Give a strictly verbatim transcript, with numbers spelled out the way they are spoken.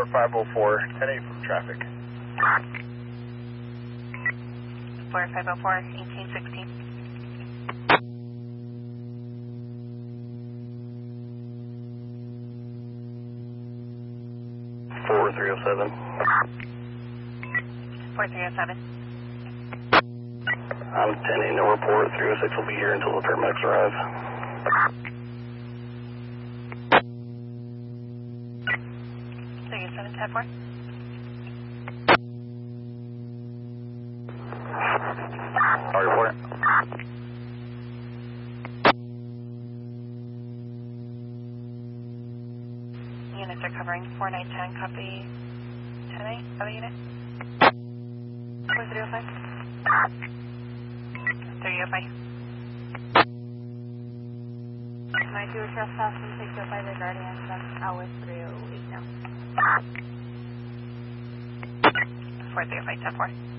five oh four, ten eight from traffic. four five oh four, eighteen sixteen. four three oh seven. four three oh seven. I'm ten eight, no report. three oh six will be here until the paramedics arrive. three oh seven, ten four. All report. Units are covering four nine ten, copy ten eight, other unit. four three oh five. three oh five. nine two trespass from six oh five, the Guardian, that's hour three oh eight now. four three oh five, ten four.